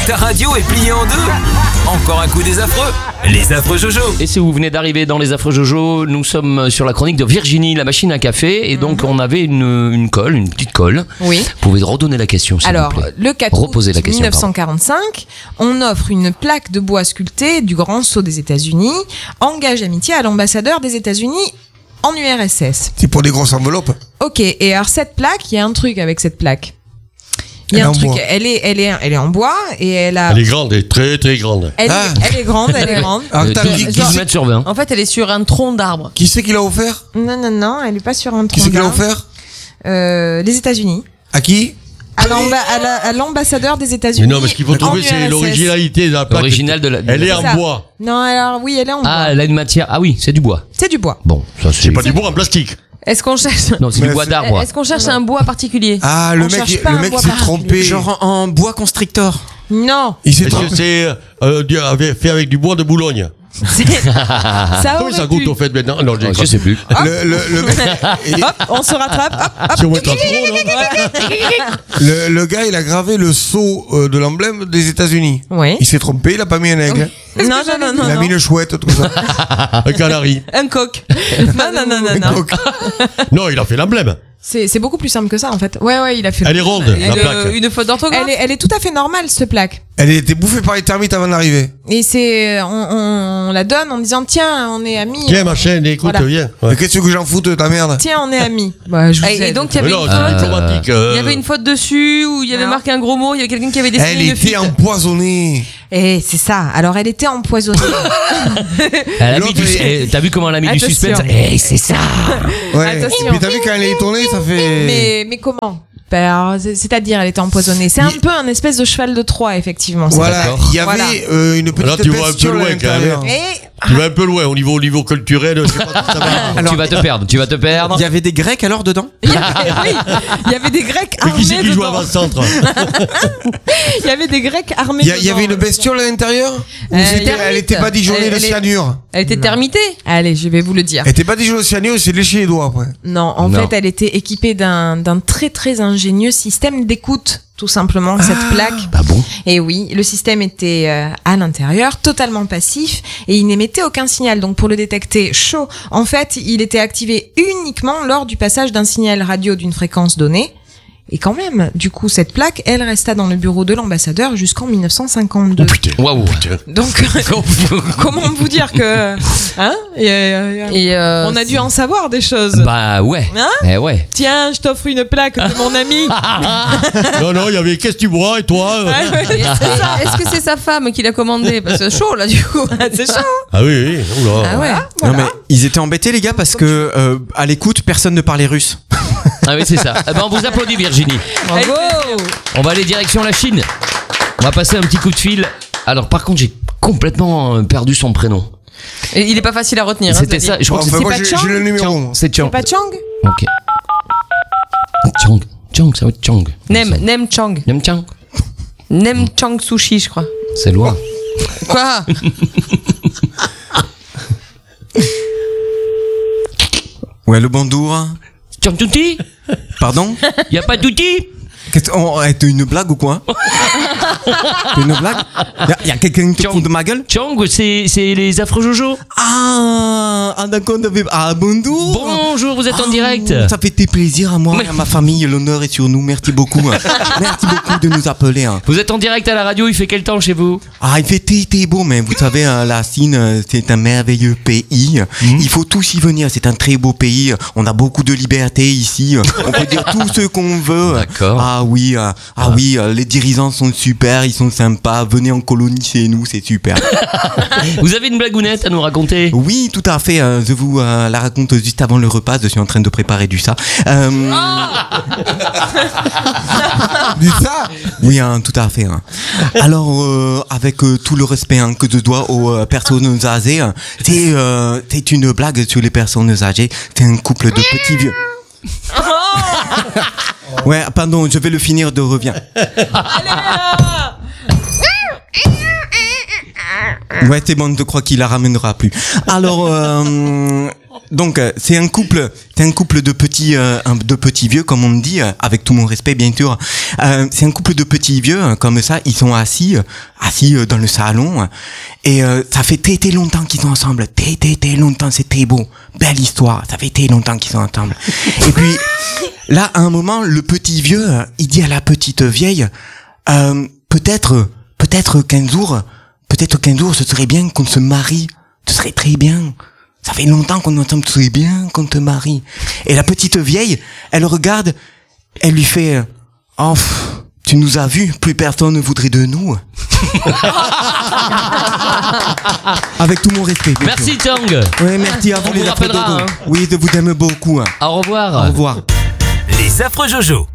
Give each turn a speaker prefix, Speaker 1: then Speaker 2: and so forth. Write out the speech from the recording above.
Speaker 1: Ta radio est pliée en deux. Encore un coup des affreux. Les affreux Jojo.
Speaker 2: Et si vous venez d'arriver dans les affreux Jojo, nous sommes sur la chronique de Virginie, la machine à café. Et donc, on avait une colle, une petite colle.
Speaker 3: Oui.
Speaker 2: Vous pouvez redonner la question, s'il
Speaker 3: Alors,
Speaker 2: vous plaît.
Speaker 3: le 4
Speaker 2: Reposez la
Speaker 3: août
Speaker 2: question,
Speaker 3: 1945, on offre une plaque de bois sculpté du Grand Sceau des États-Unis, engage amitié à l'ambassadeur des États-Unis en URSS.
Speaker 4: C'est pour des grosses enveloppes.
Speaker 3: Ok, et alors cette plaque, il y a un truc avec cette plaque. Il y a
Speaker 4: Elle est
Speaker 3: un
Speaker 4: en
Speaker 3: truc,
Speaker 4: bois.
Speaker 3: elle est en bois et elle a.
Speaker 5: Elle est grande, elle est très très grande.
Speaker 3: Elle
Speaker 4: Ah.
Speaker 3: est grande, elle est grande.
Speaker 4: Alors, t'as dit,
Speaker 2: 12 mètres sur 20.
Speaker 6: En fait, elle est sur un tronc d'arbre.
Speaker 4: qui c'est qui l'a offert?
Speaker 3: Non, elle est pas sur un tronc.
Speaker 4: Qui c'est qui l'a
Speaker 3: d'arbre.
Speaker 4: offert?
Speaker 3: Les États-Unis.
Speaker 4: À qui?
Speaker 3: À l'ambassadeur des États-Unis.
Speaker 5: Mais non, mais ce qu'il faut
Speaker 3: en
Speaker 5: trouver, c'est
Speaker 3: URSS.
Speaker 5: l'originalité de la plaque.
Speaker 2: L'original de la.
Speaker 5: Elle est
Speaker 3: C'est
Speaker 5: en
Speaker 3: ça.
Speaker 5: bois.
Speaker 3: Non, alors oui, elle est en bois.
Speaker 2: Ah, elle a une matière. Ah oui, c'est du bois.
Speaker 3: C'est du bois.
Speaker 2: Bon, ça
Speaker 5: C'est pas du bois en plastique.
Speaker 6: Est-ce qu'on cherche
Speaker 2: Non, c'est
Speaker 4: Mais
Speaker 2: du bois
Speaker 4: c'est-
Speaker 2: d'arbre.
Speaker 6: Est-ce qu'on cherche un bois particulier?
Speaker 4: Ah,
Speaker 3: On
Speaker 4: le
Speaker 3: cherche
Speaker 4: mec,
Speaker 3: pas
Speaker 4: le
Speaker 3: un
Speaker 4: mec
Speaker 3: bois
Speaker 4: s'est
Speaker 3: particulier.
Speaker 4: trompé.
Speaker 7: Genre en bois constrictor.
Speaker 3: Non.
Speaker 4: Il s'est
Speaker 5: Est-ce que
Speaker 4: trompé.
Speaker 5: c'est fait avec du bois de Boulogne?
Speaker 3: Ça
Speaker 5: Comment ça
Speaker 3: aurait
Speaker 5: goûte
Speaker 3: pu.
Speaker 5: au fait maintenant? Non,
Speaker 2: Je sais plus.
Speaker 4: Le mec,
Speaker 3: Hop, on se rattrape. Hop, hop.
Speaker 5: Si on met pas trop, non?
Speaker 4: le gars, il a gravé le sceau de l'emblème des États-Unis.
Speaker 3: Oui.
Speaker 4: Il s'est trompé, il a pas mis un aigle.
Speaker 3: Non.
Speaker 4: Il a mis une chouette, tout ça.
Speaker 5: Un canari.
Speaker 6: Un coq.
Speaker 3: Non.
Speaker 4: Donc,
Speaker 5: Non, il a fait l'emblème.
Speaker 3: C'est beaucoup plus simple que ça en fait. Ouais, il a fait.
Speaker 5: Elle est ronde, la plaque.
Speaker 6: Une faute d'orthographe.
Speaker 3: Elle est tout à fait normale cette plaque.
Speaker 4: elle a été bouffée par les termites avant d'arriver.
Speaker 3: Et on la donne en disant tiens, on est amis.
Speaker 5: Tiens, ma chaîne, écoute,
Speaker 3: Voilà.
Speaker 5: viens.
Speaker 4: Mais qu'est-ce que j'en fous de ta merde?
Speaker 3: Tiens, on est amis. Bah, je vous
Speaker 6: Et
Speaker 3: aide.
Speaker 6: donc, il y avait
Speaker 5: Mais non,
Speaker 6: une
Speaker 5: c'est
Speaker 6: faute.
Speaker 5: diplomatique.
Speaker 6: Il y avait une faute dessus, où il y avait
Speaker 3: Non.
Speaker 6: marqué un gros mot, il y avait quelqu'un qui avait dessiné
Speaker 4: Elle
Speaker 6: une
Speaker 4: était
Speaker 6: fuite.
Speaker 4: empoisonnée.
Speaker 3: Eh, c'est ça. Alors, elle était empoisonnée.
Speaker 2: Elle a mis
Speaker 4: L'autre
Speaker 2: du.
Speaker 4: est-
Speaker 2: T'as vu comment elle a mis du
Speaker 3: Attention.
Speaker 2: suspense? Eh, c'est ça.
Speaker 4: Ouais.
Speaker 3: Attention.
Speaker 4: Mais t'as vu quand elle est tournée, ça fait.
Speaker 3: mais comment Ben, alors, c'est-à-dire, elle était empoisonnée. C'est un peu un espèce de cheval de Troie, effectivement.
Speaker 4: Voilà.
Speaker 2: d'accord.
Speaker 4: Il y avait
Speaker 3: Voilà.
Speaker 4: une petite
Speaker 5: Là, tu vois un peu
Speaker 4: bestiole à
Speaker 5: loin, quand même.
Speaker 4: l'intérieur.
Speaker 3: Et
Speaker 5: Tu vas un peu loin au niveau culturel. Je sais pas si ça va.
Speaker 7: Alors,
Speaker 2: Tu vas te perdre, tu vas te perdre.
Speaker 7: il y avait des Grecs alors dedans?
Speaker 3: il y avait des Grecs
Speaker 5: Mais
Speaker 3: armés
Speaker 5: qui c'est qui joue
Speaker 3: dedans.
Speaker 5: avant-centre?
Speaker 3: Il y avait des Grecs armés
Speaker 4: Il y avait une
Speaker 3: dedans.
Speaker 4: bestiole à l'intérieur? Ou
Speaker 3: Elle
Speaker 4: c'était-
Speaker 3: est
Speaker 4: elle était badigeonnée
Speaker 3: Elle-
Speaker 4: de
Speaker 3: elle est-
Speaker 4: cyanure?
Speaker 6: Elle était termitée.
Speaker 3: Allez, je vais vous le dire.
Speaker 4: Elle était badigeonnée de cyanure, il s'est léché les doigts après.
Speaker 3: Non, en
Speaker 2: Non.
Speaker 3: fait, elle était équipée d'un très très ingénieux système d'écoute, tout simplement, cette plaque.
Speaker 2: Ah bon?
Speaker 3: Et oui, le système était à l'intérieur, totalement passif, et il n'émettait aucun signal. Donc pour le détecter chaud, en fait, il était activé uniquement lors du passage d'un signal radio d'une fréquence donnée. Et quand même, du coup, cette plaque, elle resta dans le bureau de l'ambassadeur jusqu'en 1952.
Speaker 2: Waouh.
Speaker 3: Donc, comment vous dire que... Hein
Speaker 6: Et
Speaker 3: on a dû en savoir des choses.
Speaker 2: Bah ouais.
Speaker 3: Hein
Speaker 2: Eh ouais.
Speaker 3: Tiens, je t'offre une plaque de mon ami.
Speaker 5: Non, il y avait qu'est-ce que tu bois et toi?
Speaker 6: est-ce que c'est sa femme qui l'a commandé? Parce que c'est chaud là du coup.
Speaker 3: C'est chaud.
Speaker 5: Ah oui, oula.
Speaker 3: Ah ouais.
Speaker 7: Non mais ils étaient embêtés les gars parce que à l'écoute personne ne parlait russe.
Speaker 2: Ah oui, c'est ça. Eh ben, on vous applaudit, Virginie.
Speaker 3: Bravo.
Speaker 2: On va aller direction la Chine. On va passer un petit coup de fil. Alors, par contre, j'ai complètement perdu son prénom.
Speaker 6: Et il est pas facile à retenir.
Speaker 2: C'était
Speaker 6: hein,
Speaker 2: ça. Je crois que
Speaker 4: Enfin,
Speaker 2: c'était
Speaker 4: moi,
Speaker 3: pas
Speaker 4: j'ai
Speaker 3: Chang
Speaker 4: le numéro. moi.
Speaker 2: C'est Chang.
Speaker 3: C'est pas Chang?
Speaker 2: Ok. Chang, ça va être Chang.
Speaker 6: Nem Chang.
Speaker 2: Nem Chang.
Speaker 6: Nem Chang Sushi, je crois.
Speaker 2: C'est loin.
Speaker 6: Quoi?
Speaker 7: Ouais le bonjour.
Speaker 2: Chang Tuti.
Speaker 7: Pardon?
Speaker 2: Y a pas d'outil.
Speaker 7: T'as une blague ou quoi? T'as une blague? Y a quelqu'un qui te fout de ma gueule?
Speaker 2: Chang, c'est les affreux Jojo.
Speaker 7: Ah d'accord, bonjour.
Speaker 2: Bonjour, vous êtes en direct.
Speaker 7: Ça fait plaisir à moi et à ma famille, l'honneur est sur nous, merci beaucoup. Merci beaucoup de nous appeler.
Speaker 2: Vous êtes en direct à la radio, il fait quel temps chez vous?
Speaker 7: Ah, il fait très beau, mais vous savez, la Chine, c'est un merveilleux pays. Il faut tous y venir, c'est un très beau pays. On a beaucoup de liberté ici. On peut dire tout ce qu'on veut.
Speaker 2: D'accord.
Speaker 7: Ah oui, les dirigeants sont super, ils sont sympas. Venez en colonie chez nous, c'est super.
Speaker 2: Vous avez une blagounette à nous raconter?
Speaker 7: Oui, tout à fait. Je vous la raconte juste avant le repas. Je suis en train de préparer du ça.
Speaker 4: Du ça?
Speaker 7: Oui, tout à fait. Alors, avec tout le respect que je dois aux personnes âgées, c'est une blague sur les personnes âgées. C'est un couple de petits vieux. Ouais, pardon, je vais le finir de reviens. Ouais, c'est bon, je crois qu'il la ramènera plus. Alors, Donc c'est un couple de petits vieux, comme on dit, avec tout mon respect bien sûr. C'est un couple de petits vieux comme ça, ils sont assis dans le salon et ça fait très longtemps qu'ils sont ensemble, très longtemps, c'est très beau, belle histoire, ça fait très longtemps qu'ils sont ensemble. Et puis là à un moment le petit vieux il dit à la petite vieille peut-être qu'un jour ce serait bien qu'on se marie, ce serait très bien. Ça fait longtemps qu'on entend très bien qu'on te marie. Et la petite vieille, elle regarde, elle lui fait oh, tu nous as vus, plus personne ne voudrait de nous. Avec tout mon respect.
Speaker 2: Merci Tang.
Speaker 7: Oui, merci à vous
Speaker 2: On
Speaker 7: les
Speaker 2: vous
Speaker 7: affreux
Speaker 2: rappellera,
Speaker 7: dodo.
Speaker 2: hein.
Speaker 7: Oui, je vous aime beaucoup.
Speaker 2: Au revoir.
Speaker 7: Au revoir.
Speaker 1: Les affreux Jojo.